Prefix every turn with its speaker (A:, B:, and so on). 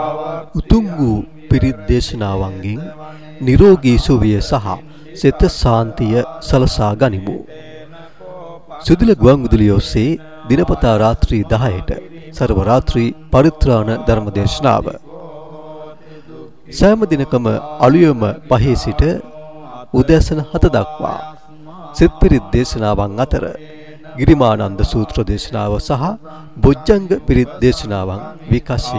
A: උතුම් වූ පිරිත් දේශනාවන්ගෙන් නිරෝගී සුවය සහ සිත සාන්තිය සලසා ගනිමු. සුදුල ගුවන් විදුලිය ඔස්සේ දිනපතා රාත්‍රී 10ට සර්ව රාත්‍රී පරිත්‍රාණ ධර්ම දේශනාව. සෑම දිනකම අලුයම 5 සිට උදෑසන 7 දක්වා සිත පිරිත් දේශනාවන් අතර ගිරිමානන්ද සූත්‍ර දේශනාව සහ බොජ්ජංග පිරිත් දේශනාවන් විකාශය